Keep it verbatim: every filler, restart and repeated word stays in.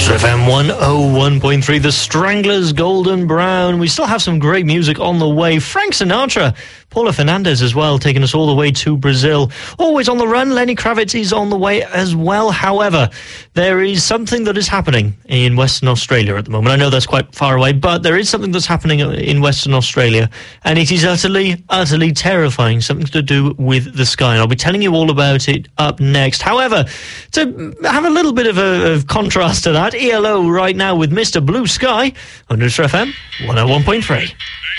Under F M one oh one point three, The Stranglers, Golden Brown. We still have some great music on the way. Frank Sinatra, Paula Fernandez as well, taking us all the way to Brazil. Always on the run, Lenny Kravitz is on the way as well. However, there is something that is happening in Western Australia at the moment. I know that's quite far away, but there is something that's happening in Western Australia, and it is utterly, utterly terrifying, something to do with the sky, and I'll be telling you all about it up next. However, to have a little bit of a of contrast to that, E L O right now with Mister Blue Sky, under F M one oh one point three.